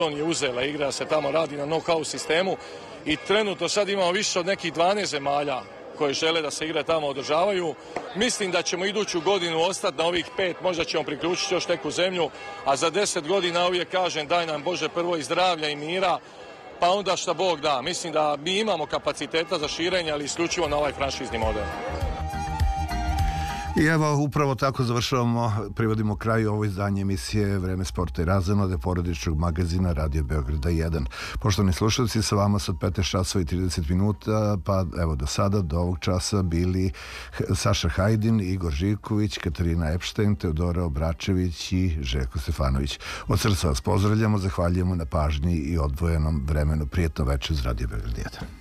je uzela igra, se tamo radi na knock-out sistemu i trenutno sad imamo više od nekih 12 zemalja koje žele da se igre tamo održavaju. Mislim da ćemo iduću godinu ostati na ovih 5, možda ćemo priključiti još neku zemlju, a za 10 godina uvijek kažem daj nam Bože prvo i zdravlja i mira, pa onda šta Bog da. Mislim da mi imamo kapaciteta za širenje, ali isključivo na ovaj franšizni model. I evo, upravo tako završavamo, privodimo kraju ovo izdanje emisije Vreme sporta i razonode porodičnog magazina Radio Beograda 1. Poštovani slušalci, sa vama su od 15 časova i 30 minuta, pa evo do sada, do ovog časa bili Saša Hajdin, Igor Živković, Katarina Epštajn, Teodora Obračević i Željko Stefanović. Od srca vas pozdravljamo, zahvaljujemo na pažnji i odvojenom vremenu. Prijetno večer uz Radio Beograd 1.